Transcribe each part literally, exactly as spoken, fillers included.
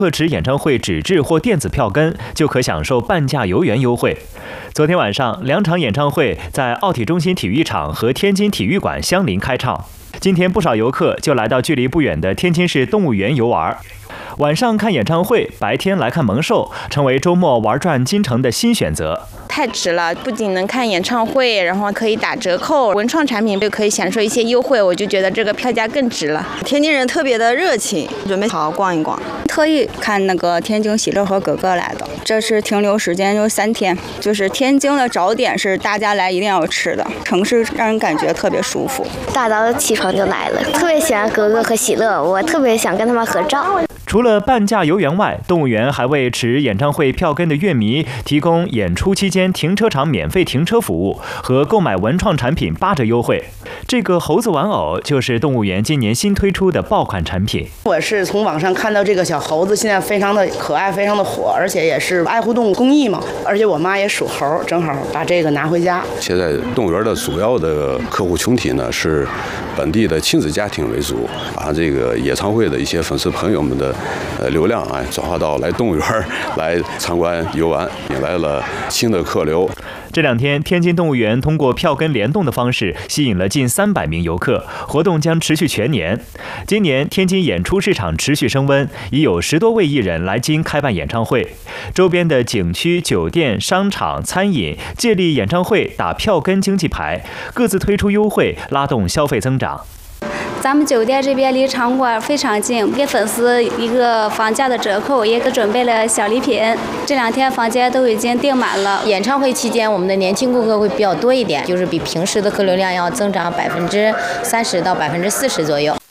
各持演唱会纸质或电子票根，就可享受半价游园优惠。昨天晚上，两场演唱会在奥体中心体育场和天津体育馆相邻开唱。今天不少游客就来到距离不远的天津市动物园游玩。晚上看演唱会，白天来看萌兽，成为周末玩转京城的新选择。 太值了，不仅能看演唱会，然后可以打折扣，文创产品就可以享受一些优惠，我就觉得这个票价更值了。 天津人特别的热情，准备好好逛一逛，特意看那个天津喜乐和哥哥来的。这是停留时间就三天，就是天津的早点是大家来一定要吃的，城市让人感觉特别舒服。 大早起床就来了，特别喜欢哥哥和喜乐，我特别想跟他们合照。 除了半价游园外，动物园还为持演唱会票根的乐迷提供演出期间停车场免费停车服务和购买文创产品八折优惠。这个猴子玩偶就是动物园今年新推出的爆款产品。 我是从网上看到这个小猴子，现在非常的可爱，非常的火，而且也是爱护动物公益嘛。而且我妈也属猴，正好把这个拿回家。 现在动物园的主要的客户群体呢是本地的亲子家庭为主，把这个演唱会的一些粉丝朋友们的呃流量啊转化到来动物园来参观游玩，引来了新的客流。 这两天，天津动物园通过票根联动的方式，吸引了近三百名游客。活动将持续全年。今年天津演出市场持续升温，已有十多位艺人来京开办演唱会。周边的景区、酒店、商场、餐饮借力演唱会打票根经济牌，各自推出优惠，拉动消费增长。 咱们酒店这边离场馆非常近，给粉丝一个房价的折扣，也准备了小礼品。这两天房间都已经订满了。 演唱会期间，我们的年轻顾客会比较多一点，就是比平时的客流量要增长百分之三十到百分之四十左右。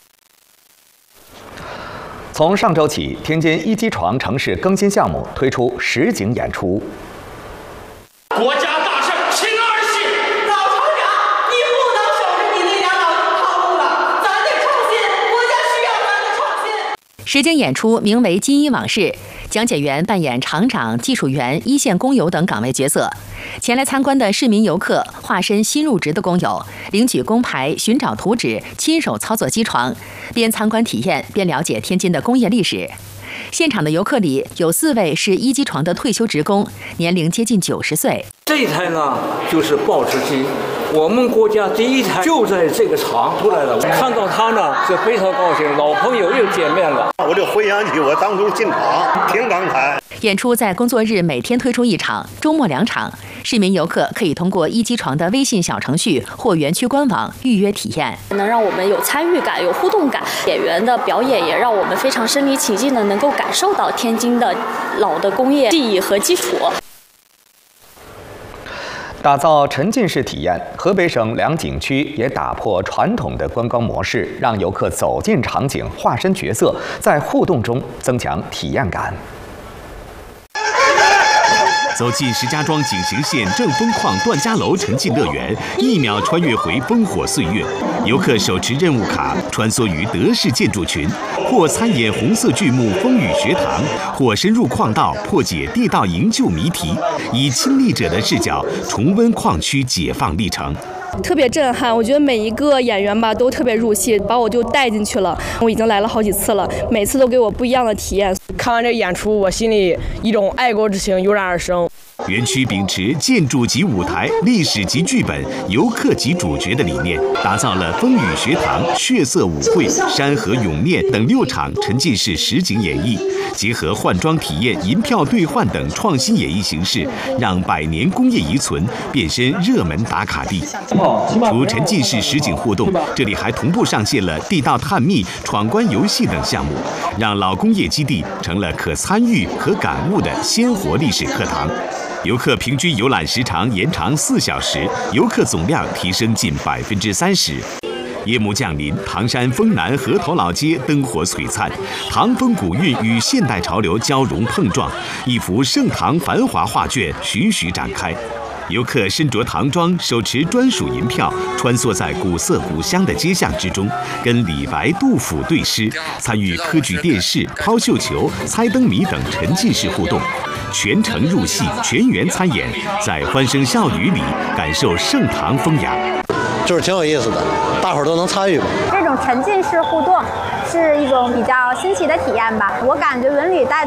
从上周起，天津一机床城市更新项目推出实景演出。 国家大事，轻而易举。 老厂长，你不能守着你那两老套路了，咱得创新，国家需要咱的创新。 实景演出名为《金一往事》，讲解员扮演厂长、技术员、一线工友等岗位角色。前来参观的市民游客化身新入职的工友，领取工牌、寻找图纸，亲手操作机床，边参观体验边了解天津的工业历史。现场的游客里有四位是一机床的退休职工，年龄接近九十岁。 这一台呢，就是报纸机，我们国家第一台就在这个厂出来了。看到它呢，是非常高兴，老朋友又见面了。 我就回想起我当初进厂，挺感慨。 演出在工作日每天推出一场，周末两场。市民游客可以通过一机床的微信小程序或园区官网预约体验， 能让我们有参与感、有互动感。演员的表演也让我们非常身临其境的能够感受到天津的老的工业技艺和基础。 打造沉浸式体验，河北省良景区也打破传统的观光模式，让游客走进场景，化身角色，在互动中增强体验感。 走进石家庄景行县正风矿段家楼沉浸乐园，一秒穿越回烽火岁月。游客手持任务卡，穿梭于德式建筑群，或参演红色剧目《风雨学堂》，或深入矿道破解地道营救谜题，以亲历者的视角重温矿区解放历程。 特别震撼，我觉得每一个演员吧都特别入戏，把我就带进去了。我已经来了好几次了，每次都给我不一样的体验。 看完这个演出，我心里一种爱国之情油然而生。 园区秉持建筑及舞台、历史及剧本、游客及主角的理念，打造了风雨学堂、血色舞会、山河咏念等六场沉浸式实景演绎，结合换装体验、银票兑换等创新演绎形式，让百年工业遗存变身热门打卡地。除沉浸式实景互动，这里还同步上线了地道探秘、闯关游戏等项目，让老工业基地成了可参与和感悟的鲜活历史课堂。游客平均游览时长延长四小时，游客总量提升近百分之三十。夜幕降临，唐山丰南河头老街灯火璀璨，唐风古韵与现代潮流交融碰撞，一幅盛唐繁华画卷徐徐展开。游客身着唐装，手持专属银票，穿梭在古色古香的街巷之中，跟李白、杜甫对诗，参与科举电视、抛绣球、猜灯谜等沉浸式互动，全程入戏，全员参演，在欢声笑语里感受盛唐风雅。 就是挺有意思的，大伙儿都能参与吧。 这种沉浸式互动是一种比较新奇的体验吧。我感觉文旅带